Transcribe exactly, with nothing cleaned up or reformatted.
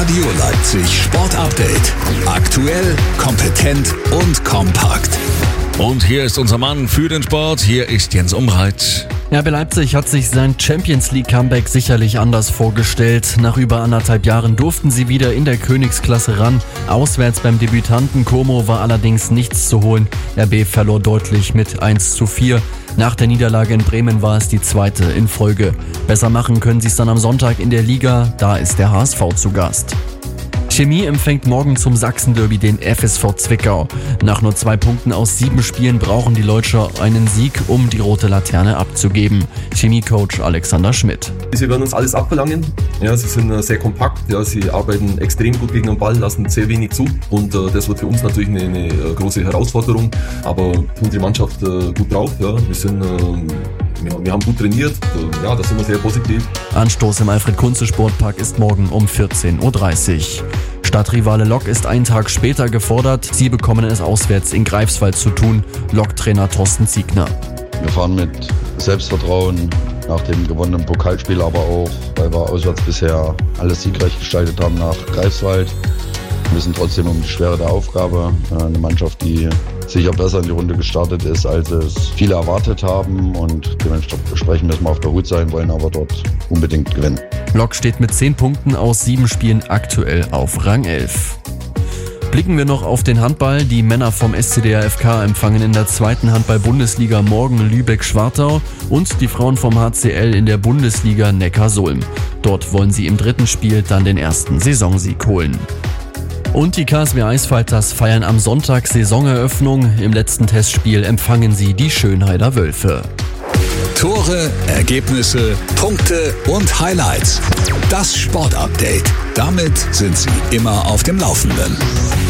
Radio Leipzig Sport Update. Aktuell, kompetent und kompakt. Und hier ist unser Mann für den Sport. Hier ist Jens Umreit. R B Leipzig hat sich sein Champions League Comeback sicherlich anders vorgestellt. Nach über anderthalb Jahren durften sie wieder in der Königsklasse ran. Auswärts beim Debütanten Como war allerdings nichts zu holen. R B verlor deutlich mit eins zu vier. Nach der Niederlage in Bremen war es die zweite in Folge. Besser machen können sie es dann am Sonntag in der Liga. Da ist der H S V zu Gast. Chemie empfängt morgen zum Sachsen-Derby den F S V Zwickau. Nach nur zwei Punkten aus sieben Spielen brauchen die Leutscher einen Sieg, um die rote Laterne abzugeben. Chemie-Coach Alexander Schmidt. Sie werden uns alles abverlangen. Ja, sie sind sehr kompakt, ja, sie arbeiten extrem gut gegen den Ball, lassen sehr wenig zu. Und äh, das wird für uns natürlich eine, eine große Herausforderung. Aber unsere Mannschaft äh, gut drauf. Ja. Wir, sind, äh, wir, wir haben gut trainiert. Äh, ja, da sind wir sehr positiv. Anstoß im Alfred-Kunze-Sportpark ist morgen um vierzehn Uhr dreißig. Stadtrivale Lok ist einen Tag später gefordert. Sie bekommen es auswärts in Greifswald zu tun. Lok-Trainer Thorsten Ziegner. Wir fahren mit Selbstvertrauen nach dem gewonnenen Pokalspiel, aber auch, weil wir auswärts bisher alles siegreich gestaltet haben, nach Greifswald. Wir wissen trotzdem um die Schwere der Aufgabe. Eine Mannschaft, die sicher besser in die Runde gestartet ist, als es viele erwartet haben. Und dementsprechend müssen wir auf der Hut sein, wollen aber dort unbedingt gewinnen. Lok steht mit zehn Punkten aus sieben Spielen aktuell auf Rang elf. Blicken wir noch auf den Handball. Die Männer vom S C D R F K empfangen in der zweiten Handball-Bundesliga morgen Lübeck-Schwartau und die Frauen vom H C L in der Bundesliga Neckarsulm. Dort wollen sie im dritten Spiel dann den ersten Saisonsieg holen. Und die K S W Eisfighters feiern am Sonntag Saisoneröffnung. Im letzten Testspiel empfangen sie die Schönheider Wölfe. Tore, Ergebnisse, Punkte und Highlights. Das Sport Update. Damit sind Sie immer auf dem Laufenden.